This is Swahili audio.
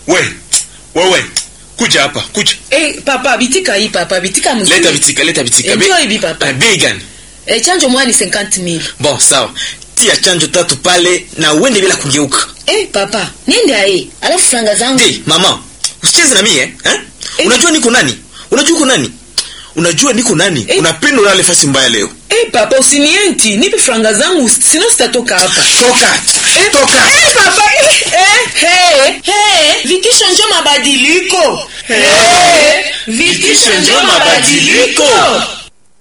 Wewe. Kuja hapa, kuja. Papa, bitika hii papa, bitika mzuri. Leta bitika. Enjoy bi papa. Began. Chanjo mwani 50,000. Bon, sawa. Tia chanjo 3 pale na uende bila kugeuka. Papa, nenda alafu franga zangu. Mama, usicheze na mimi Unajua niko nani? Unajua niko nani? Unapenda ulale fasi mbaya leo. Papa, usinienti. Nipe franga zangu, sino sitatoka hapa. Toka. Papa. Vitisho njo mabadiliko. Vitisho njo mabadiliko.